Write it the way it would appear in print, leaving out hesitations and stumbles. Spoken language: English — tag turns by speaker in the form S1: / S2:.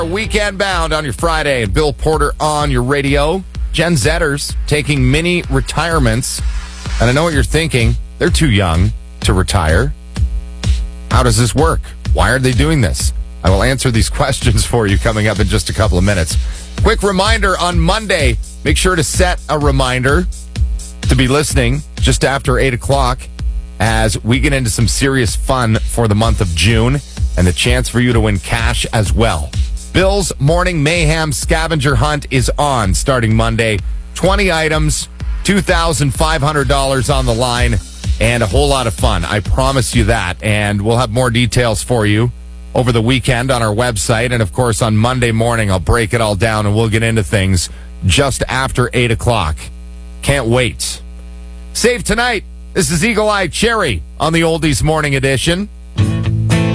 S1: Weekend Bound on your Friday. Bill Porter on your radio. Gen Zers taking mini retirements. And I know what you're thinking. They're too young to retire. How does this work? Why are they doing this? I will answer these questions for you coming up in just a couple of minutes. Quick reminder on Monday, make sure to set a reminder to be listening just after 8 o'clock as we get into some serious fun for the month of June and the chance for you to win cash as well. Bill's Morning Mayhem Scavenger Hunt is on starting Monday. 20 items, $2,500 on the line, and a whole lot of fun. I promise you that. And we'll have more details for you over the weekend on our website. And, of course, on Monday morning, I'll break it all down and we'll get into things just after 8 o'clock. Can't wait. Save tonight. This is Eagle Eye Cherry on the Oldies Morning Edition.